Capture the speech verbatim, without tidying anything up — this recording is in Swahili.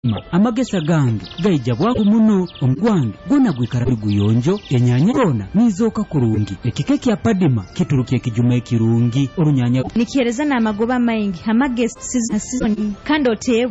amagesa gange gaijabwa kumuno omugwange gona gwikara guyonjo enyanya rona nizoka kurungi ekike kya padima kiturukiye kijuma ekirungi orunyanya nikiereza na magoba maingi amagesa season kandi otewe